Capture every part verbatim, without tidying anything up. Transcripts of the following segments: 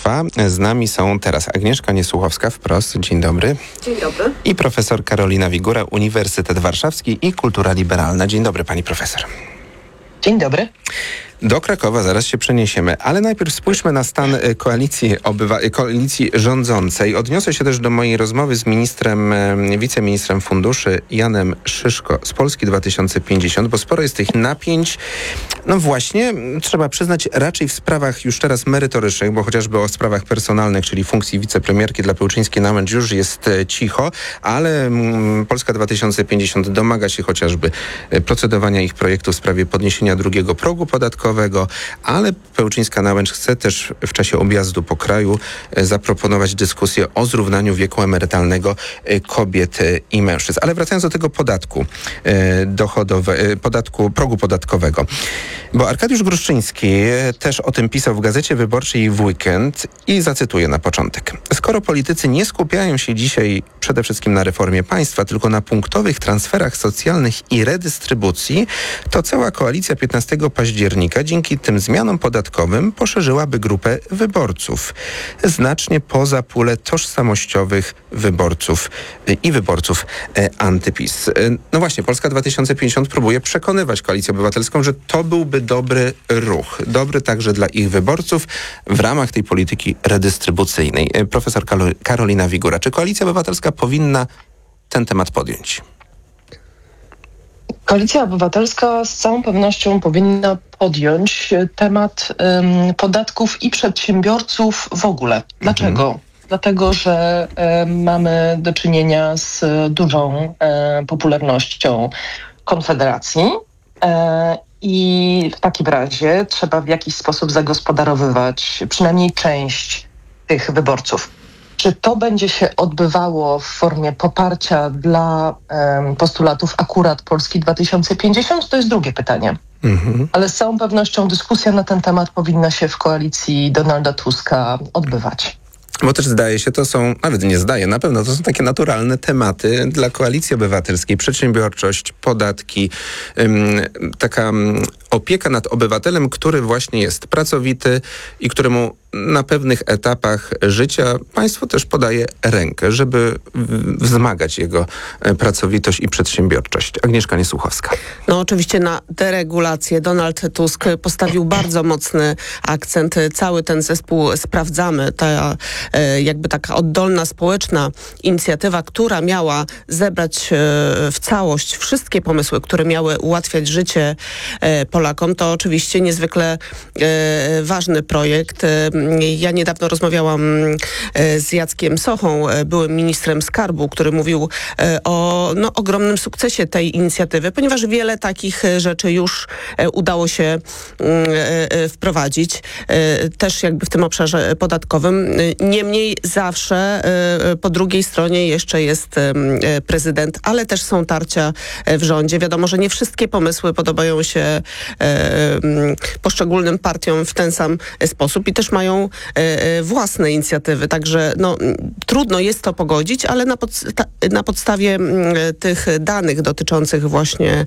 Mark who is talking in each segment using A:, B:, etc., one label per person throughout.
A: trwa. Z nami są teraz Agnieszka Niesłuchowska, Wprost. Dzień dobry.
B: Dzień dobry.
A: I profesor Karolina Wigura, Uniwersytet Warszawski i Kultura Liberalna. Dzień dobry, pani profesor.
C: Dzień dobry.
A: Do Krakowa zaraz się przeniesiemy, ale najpierw spójrzmy na stan koalicji, obywa- koalicji rządzącej. Odniosę się też do mojej rozmowy z ministrem, wiceministrem funduszy Janem Szyszko z Polski dwa tysiące pięćdziesiąt, bo sporo jest tych napięć. No właśnie, trzeba przyznać, raczej w sprawach już teraz merytorycznych, bo chociażby o sprawach personalnych, czyli funkcji wicepremierki dla Pełczyńskiej-Namęcz już jest cicho, ale mm, Polska dwa tysiące pięćdziesiąt domaga się chociażby procedowania ich projektu w sprawie podniesienia drugiego progu podatkowego, ale Pełczyńska-Namęcz chce też w czasie objazdu po kraju zaproponować dyskusję o zrównaniu wieku emerytalnego kobiet i mężczyzn. Ale wracając do tego podatku dochodowego, podatku, progu podatkowego, bo Arkadiusz Gruszczyński też o tym pisał w Gazecie Wyborczej w weekend i zacytuję na początek. Skoro politycy nie skupiają się dzisiaj przede wszystkim na reformie państwa, tylko na punktowych transferach socjalnych i redystrybucji, to cała koalicja piętnastego października dzięki tym zmianom podatkowym poszerzyłaby grupę wyborców. Znacznie poza pulę tożsamościowych wyborców i wyborców antyPiS. No właśnie, Polska dwa tysiące pięćdziesiąt próbuje przekonywać Koalicję Obywatelską, że to byłby dobry ruch. Dobry także dla ich wyborców w ramach tej polityki redystrybucyjnej. Profesor Karolina Wigura, czy Koalicja Obywatelska powinna ten temat podjąć?
C: Koalicja Obywatelska z całą pewnością powinna podjąć temat um, podatków i przedsiębiorców w ogóle. Dlaczego? Mhm. Dlatego, że um, mamy do czynienia z dużą um, popularnością Konfederacji um, i w takim razie trzeba w jakiś sposób zagospodarowywać przynajmniej część tych wyborców. Czy to będzie się odbywało w formie poparcia dla um, postulatów akurat Polski dwa tysiące pięćdziesiąt? To jest drugie pytanie. Mhm. Ale z całą pewnością dyskusja na ten temat powinna się w koalicji Donalda Tuska odbywać.
A: Bo też zdaje się, to są, nawet nie zdaje, na pewno to są takie naturalne tematy dla Koalicji Obywatelskiej. Przedsiębiorczość, podatki, ym, taka ym, opieka nad obywatelem, który właśnie jest pracowity i któremu na pewnych etapach życia państwo też podaje rękę, żeby wzmagać jego pracowitość i przedsiębiorczość. Agnieszka Niesłuchowska.
B: No oczywiście na deregulację Donald Tusk postawił bardzo mocny akcent. Cały ten zespół Sprawdzamy, ta jakby taka oddolna społeczna inicjatywa, która miała zebrać w całość wszystkie pomysły, które miały ułatwiać życie Polakom, to oczywiście niezwykle ważny projekt. Ja niedawno rozmawiałam z Jackiem Sochą, byłym ministrem skarbu, który mówił o no, ogromnym sukcesie tej inicjatywy, ponieważ wiele takich rzeczy już udało się wprowadzić, też jakby w tym obszarze podatkowym. Niemniej zawsze po drugiej stronie jeszcze jest prezydent, ale też są tarcia w rządzie. Wiadomo, że nie wszystkie pomysły podobają się poszczególnym partiom w ten sam sposób i też mają własne inicjatywy. Także no, trudno jest to pogodzić, ale na, podsta- na podstawie tych danych dotyczących właśnie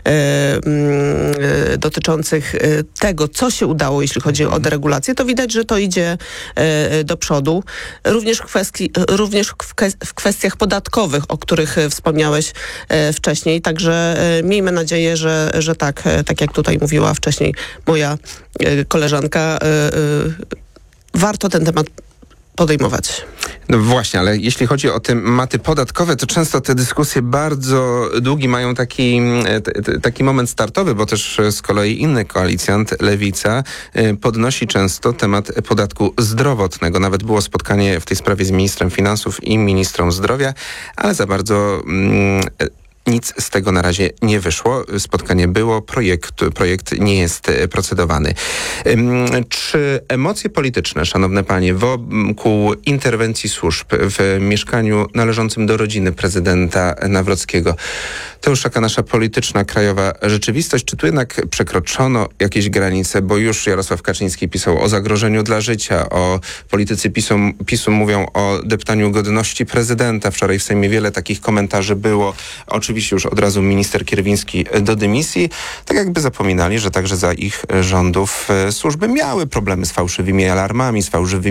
B: dotyczących tego, co się udało, jeśli chodzi o deregulację, to widać, że to idzie do przodu. Również w, kwestii, również w, ke- w kwestiach podatkowych, o których wspomniałeś wcześniej. Także miejmy nadzieję, że, że tak, tak jak tutaj mówiła wcześniej moja koleżanka, warto ten temat podejmować.
A: No właśnie, ale jeśli chodzi o te maty podatkowe, to często te dyskusje bardzo długi mają taki, t, taki moment startowy, bo też z kolei inny koalicjant, Lewica, podnosi często temat podatku zdrowotnego. Nawet było spotkanie w tej sprawie z ministrem finansów i ministrą zdrowia, ale za bardzo... Mm, Nic z tego na razie nie wyszło. Spotkanie było, projekt, projekt nie jest procedowany. Czy emocje polityczne, szanowne panie, wokół interwencji służb w mieszkaniu należącym do rodziny prezydenta Nawrockiego, to już taka nasza polityczna, krajowa rzeczywistość? Czy tu jednak przekroczono jakieś granice, bo już Jarosław Kaczyński pisał o zagrożeniu dla życia, o politycy PiSu, PiSu mówią o deptaniu godności prezydenta. Wczoraj w Sejmie wiele takich komentarzy było. Oczywiście już od razu minister Kierwiński do dymisji, tak jakby zapominali, że także za ich rządów służby miały problemy z fałszywymi alarmami, z fałszywymi